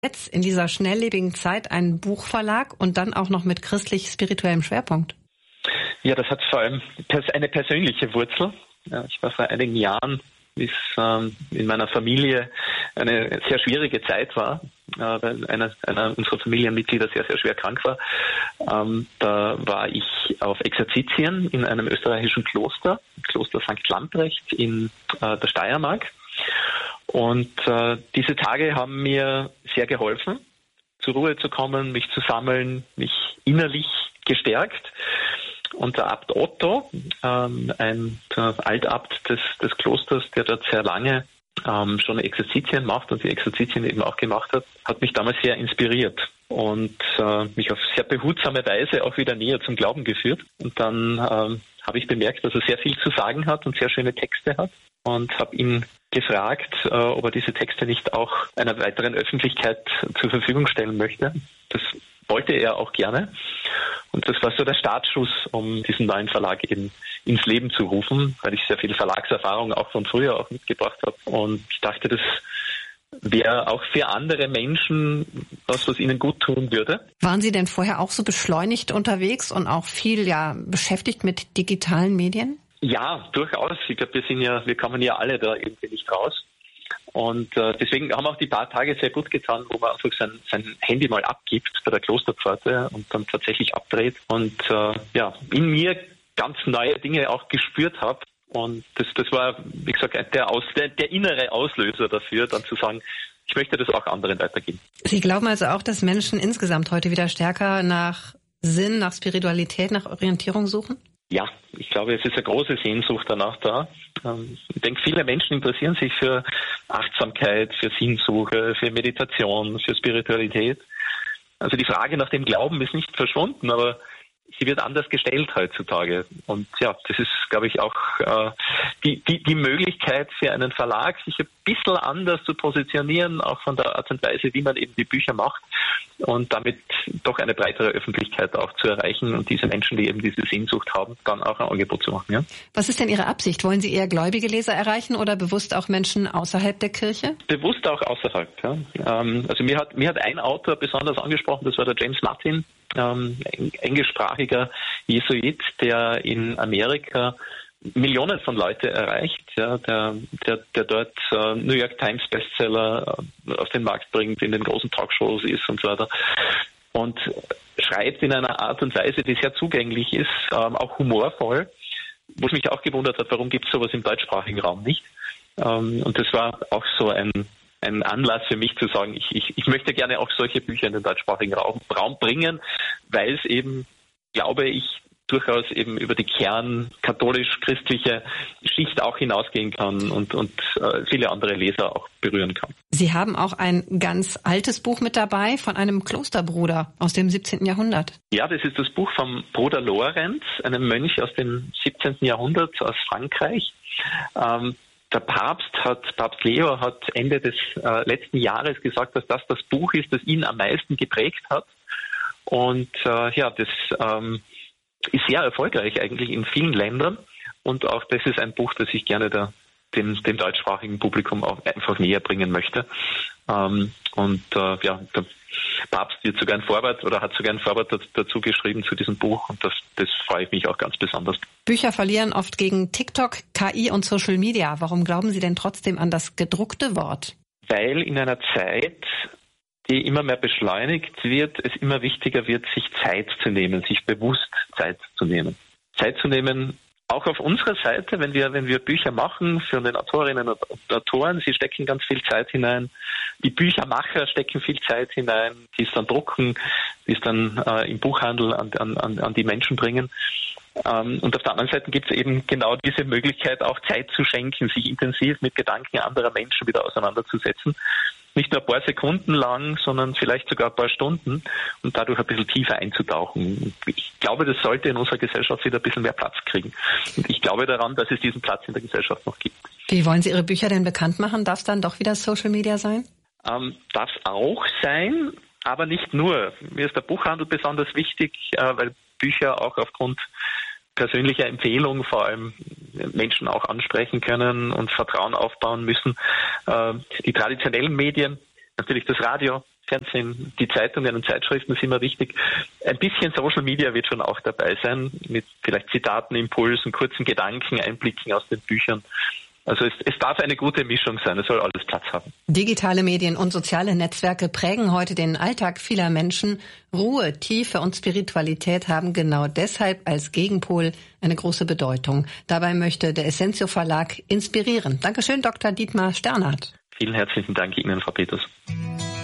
Jetzt in dieser schnelllebigen Zeit einen Buchverlag und dann auch noch mit christlich-spirituellem Schwerpunkt? Ja, das hat vor allem eine persönliche Wurzel. Ja, ich war vor einigen Jahren, wie es in meiner Familie eine sehr schwierige Zeit war, weil einer unserer Familienmitglieder sehr, sehr schwer krank war. Da war ich auf Exerzitien in einem österreichischen Kloster St. Lamprecht in der Steiermark. Und diese Tage haben mir sehr geholfen, zur Ruhe zu kommen, mich zu sammeln, mich innerlich gestärkt. Und der Abt Otto, ein Altabt des Klosters, der dort sehr lange schon Exerzitien macht und die Exerzitien eben auch gemacht hat mich damals sehr inspiriert und mich auf sehr behutsame Weise auch wieder näher zum Glauben geführt. Und dann habe ich bemerkt, dass er sehr viel zu sagen hat und sehr schöne Texte hat und habe ihn gefragt, ob er diese Texte nicht auch einer weiteren Öffentlichkeit zur Verfügung stellen möchte. Das wollte er auch gerne. Und das war so der Startschuss, um diesen neuen Verlag eben ins Leben zu rufen, weil ich sehr viel Verlagserfahrung auch von früher auch mitgebracht habe. Und ich dachte, das wäre auch für andere Menschen was ihnen gut tun würde. Waren Sie denn vorher auch so beschleunigt unterwegs und auch viel beschäftigt mit digitalen Medien? Ja, durchaus. Ich glaube, wir kommen ja alle da irgendwie nicht raus. Und deswegen haben auch die paar Tage sehr gut getan, wo man einfach sein Handy mal abgibt bei der Klosterpforte und dann tatsächlich abdreht und in mir ganz neue Dinge auch gespürt habe. Und das war, wie gesagt, der innere Auslöser dafür, dann zu sagen, ich möchte das auch anderen weitergeben. Sie glauben also auch, dass Menschen insgesamt heute wieder stärker nach Sinn, nach Spiritualität, nach Orientierung suchen? Ja, ich glaube, es ist eine große Sehnsucht danach da. Ich denke, viele Menschen interessieren sich für Achtsamkeit, für Sinnsuche, für Meditation, für Spiritualität. Also die Frage nach dem Glauben ist nicht verschwunden, aber sie wird anders gestellt heutzutage. Und ja, das ist, glaube ich, auch die Möglichkeit für einen Verlag, sich ein bisschen anders zu positionieren, auch von der Art und Weise, wie man eben die Bücher macht und damit doch eine breitere Öffentlichkeit auch zu erreichen und diese Menschen, die eben diese Sehnsucht haben, dann auch ein Angebot zu machen. Ja? Was ist denn Ihre Absicht? Wollen Sie eher gläubige Leser erreichen oder bewusst auch Menschen außerhalb der Kirche? Bewusst auch außerhalb. Ja. Also mir hat ein Autor besonders angesprochen, das war der James Martin, englischsprachiger Jesuit, der in Amerika Millionen von Leute erreicht, ja, der dort New York Times Bestseller auf den Markt bringt, in den großen Talkshows ist und so weiter. Und schreibt in einer Art und Weise, die sehr zugänglich ist, auch humorvoll, wo es mich auch gewundert hat, warum gibt es sowas im deutschsprachigen Raum nicht. Und das war auch so ein Anlass für mich zu sagen, ich möchte gerne auch solche Bücher in den deutschsprachigen Raum bringen, weil es eben, glaube ich, durchaus eben über die katholisch-christliche Schicht auch hinausgehen kann und viele andere Leser auch berühren kann. Sie haben auch ein ganz altes Buch mit dabei von einem Klosterbruder aus dem 17. Jahrhundert. Ja, das ist das Buch vom Bruder Lorenz, einem Mönch aus dem 17. Jahrhundert aus Frankreich. Der Papst Leo hat Ende des letzten Jahres gesagt, dass das Buch ist, das ihn am meisten geprägt hat. Und das ist sehr erfolgreich eigentlich in vielen Ländern. Und auch das ist ein Buch, das ich gerne dem deutschsprachigen Publikum auch einfach näher bringen möchte. Der Papst hat sogar ein Vorwort dazu geschrieben zu diesem Buch und das freue ich mich auch ganz besonders. Bücher verlieren oft gegen TikTok, KI und Social Media. Warum glauben Sie denn trotzdem an das gedruckte Wort? Weil in einer Zeit, die immer mehr beschleunigt wird, es immer wichtiger wird, sich Zeit zu nehmen, sich bewusst Zeit zu nehmen. Zeit zu nehmen, auch auf unserer Seite, wenn wir Bücher machen für den Autorinnen und Autoren, sie stecken ganz viel Zeit hinein. Die Büchermacher stecken viel Zeit hinein, die es dann drucken, die es dann im Buchhandel an die Menschen bringen. Und auf der anderen Seite gibt es eben genau diese Möglichkeit, auch Zeit zu schenken, sich intensiv mit Gedanken anderer Menschen wieder auseinanderzusetzen. Nicht nur ein paar Sekunden lang, sondern vielleicht sogar ein paar Stunden und dadurch ein bisschen tiefer einzutauchen. Ich glaube, das sollte in unserer Gesellschaft wieder ein bisschen mehr Platz kriegen. Und ich glaube daran, dass es diesen Platz in der Gesellschaft noch gibt. Wie wollen Sie Ihre Bücher denn bekannt machen? Darf es dann doch wieder Social Media sein? Darf es auch sein, aber nicht nur. Mir ist der Buchhandel besonders wichtig, weil Bücher auch aufgrund persönlicher Empfehlung vor allem Menschen auch ansprechen können und Vertrauen aufbauen müssen. Die traditionellen Medien, natürlich das Radio, Fernsehen, die Zeitungen und Zeitschriften sind mir wichtig. Ein bisschen Social Media wird schon auch dabei sein, mit vielleicht Zitaten, Impulsen, kurzen Gedanken, Einblicken aus den Büchern. Also es darf eine gute Mischung sein, es soll alles Platz haben. Digitale Medien und soziale Netzwerke prägen heute den Alltag vieler Menschen. Ruhe, Tiefe und Spiritualität haben genau deshalb als Gegenpol eine große Bedeutung. Dabei möchte der Essentio Verlag inspirieren. Dankeschön, Dr. Dietmar Sternhardt. Vielen herzlichen Dank Ihnen, Frau Peters.